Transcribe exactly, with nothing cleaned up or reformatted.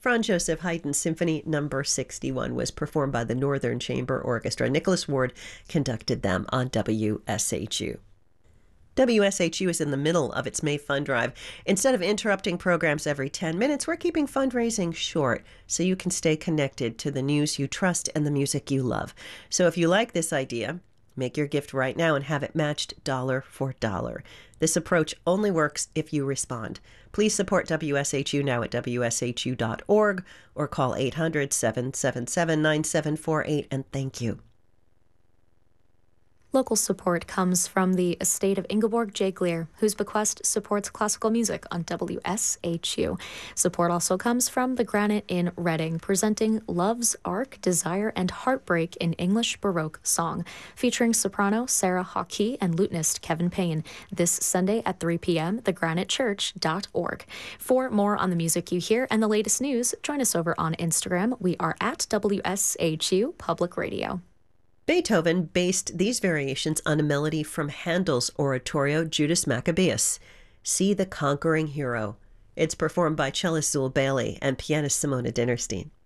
Franz Joseph Haydn Symphony Number sixty-one was performed by the Northern Chamber Orchestra. Nicholas Ward conducted them on W S H U. W S H U is in the middle of its May Fund Drive. Instead of interrupting programs every ten minutes, we're keeping fundraising short so you can stay connected to the news you trust and the music you love. So if you like this idea, make your gift right now and have it matched dollar for dollar. This approach only works if you respond. Please support W S H U now at W S H U dot org or call eight hundred, seven seven seven, nine seven four eight, and thank you. Local support comes from the estate of Ingeborg J. Gleer, whose bequest supports classical music on W S H U. Support also comes from the Granite in Reading, presenting Love's Ark, Desire, and Heartbreak in English Baroque Song, featuring soprano Sarah Hockey and lutenist Kevin Payne, this Sunday at three p.m., the granite church dot org. For more on the music you hear and the latest news, join us over on Instagram. We are at W S H U Public Radio. Beethoven based these variations on a melody from Handel's oratorio Judas Maccabeus, See the Conquering Hero. It's performed by cellist Zul Bailey and pianist Simona Dinnerstein.